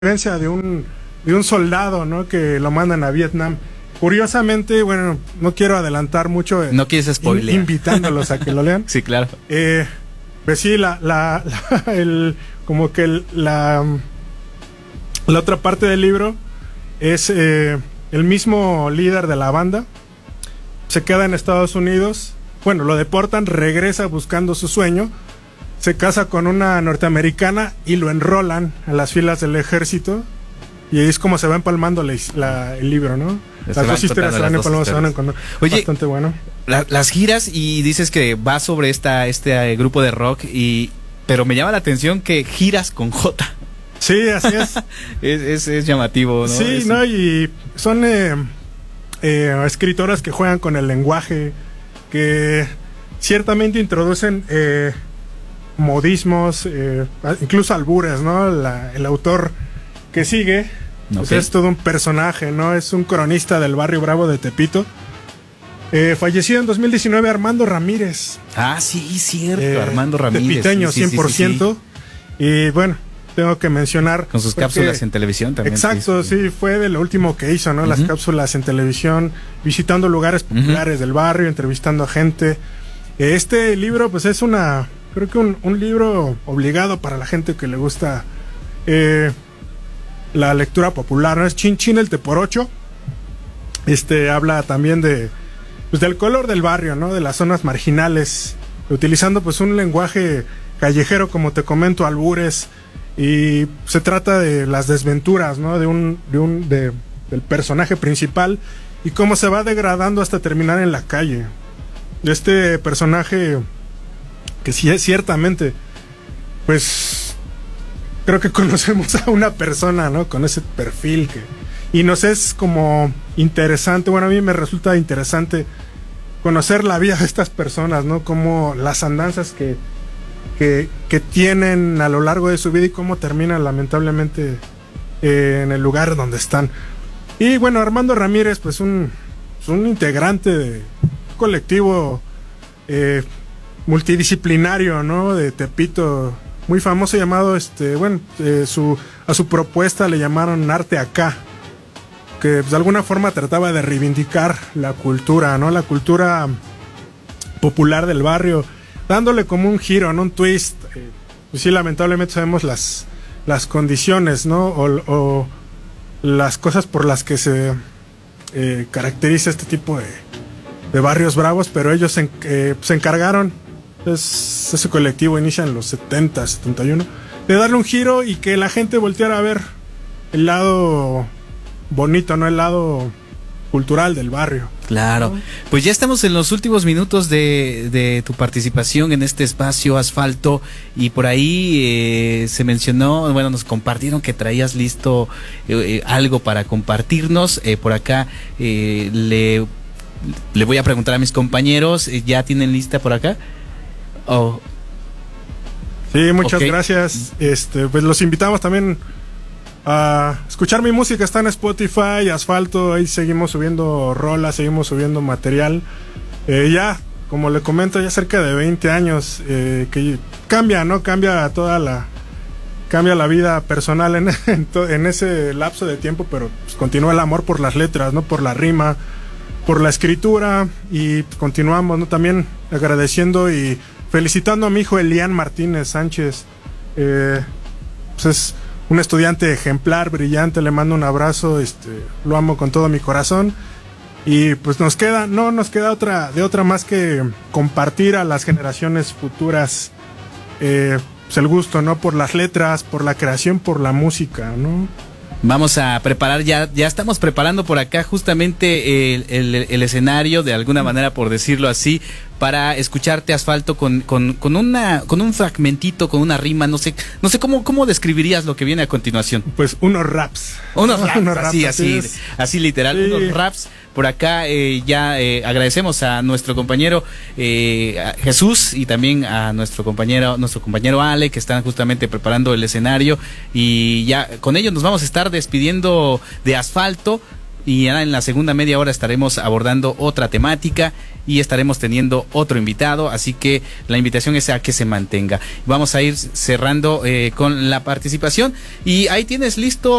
experiencia de un soldado, ¿no? Que lo mandan a Vietnam. Curiosamente, bueno, no quiero adelantar mucho. No quieres spoilear. Invitándolos a que lo lean. Sí, claro. Pues sí, como que la otra parte del libro es el mismo líder de la banda. Se queda en Estados Unidos. Bueno, lo deportan, regresa buscando su sueño. Se casa con una norteamericana y lo enrolan a las filas del ejército. Y ahí es como se va empalmando el libro, ¿no? Las dos historias se van empalmando, se van encontrando. Oye, bastante bueno. Las giras, y dices que va sobre este grupo de rock, pero me llama la atención que giras con J. Sí, así es. es llamativo, ¿no? Sí, ¿no? Y son escritoras que juegan con el lenguaje, que ciertamente introducen modismos, incluso albures, ¿no? El autor que sigue, pues es todo un personaje, ¿no? Es un cronista del barrio bravo de Tepito. Fallecido en 2019, Armando Ramírez. Ah, sí, cierto, Armando Ramírez. Tepiteño, sí, 100%. Sí. Y bueno, tengo que mencionar... Con sus cápsulas en televisión también. Exacto, sí, fue de lo último que hizo, ¿no? Las cápsulas en televisión, visitando lugares populares del barrio, entrevistando a gente. Este libro, pues es creo que un libro obligado para la gente que le gusta la lectura popular, ¿no? Es Chin Chin el Teporocho. Habla también del color del barrio, ¿no? De las zonas marginales, utilizando pues un lenguaje callejero, como te comento, albures, y se trata de las desventuras, ¿no? Del personaje principal y cómo se va degradando hasta terminar en la calle. Este personaje que sí es ciertamente, pues creo que conocemos a una persona, ¿no? Con ese perfil y nos es como interesante, bueno, a mí me resulta interesante conocer la vida de estas personas, ¿no? Como las andanzas que tienen a lo largo de su vida y cómo terminan lamentablemente en el lugar donde están. Y bueno, Armando Ramírez, pues un integrante de un colectivo multidisciplinario, ¿no? De Tepito, muy famoso, llamado a su propuesta le llamaron Arte Acá, que pues, de alguna forma trataba de reivindicar la cultura, ¿no? La cultura popular del barrio, dándole como un giro, ¿no? Un twist. Pues sí, lamentablemente sabemos las condiciones, ¿no? O las cosas por las que se caracteriza este tipo de barrios bravos, pero ellos se encargaron, ese colectivo inicia en los 70, 71, de darle un giro y que la gente volteara a ver el lado bonito, ¿no? El lado cultural del barrio. Claro, pues ya estamos en los últimos minutos de tu participación en este espacio Asfalto, y por ahí se mencionó, bueno, nos compartieron que traías listo algo para compartirnos. Por acá le voy a preguntar a mis compañeros, ¿ya tienen lista por acá? Sí, muchas gracias. Pues los invitamos también a escuchar mi música. Está en Spotify, Asfalto. Ahí seguimos subiendo rolas, seguimos subiendo material. Ya, como le comento, ya cerca de 20 años que cambia, ¿no? Cambia la vida personal en ese lapso de tiempo, pero pues, continúa el amor por las letras, ¿no? Por la rima, por la escritura, y continuamos, ¿no? También agradeciendo y felicitando a mi hijo Elian Martínez Sánchez. Pues es un estudiante ejemplar, brillante, le mando un abrazo, lo amo con todo mi corazón, y pues nos queda otra más que compartir a las generaciones futuras pues el gusto, ¿no? Por las letras, por la creación, por la música, ¿no? Vamos a preparar, ya estamos preparando por acá justamente el escenario, de alguna manera, por decirlo así, para escucharte Asfalto con un fragmentito, con una rima, no sé cómo describirías lo que viene a continuación. Pues unos raps, así literal, sí. Unos raps por acá. Ya agradecemos a nuestro compañero Jesús, y también a nuestro compañero Ale, que están justamente preparando el escenario, y ya con ellos nos vamos a estar despidiendo de Asfalto. y ahora en la segunda media hora estaremos abordando otra temática y estaremos teniendo otro invitado, así que la invitación es a que se mantenga. Vamos a ir cerrando con la participación y ahí tienes listo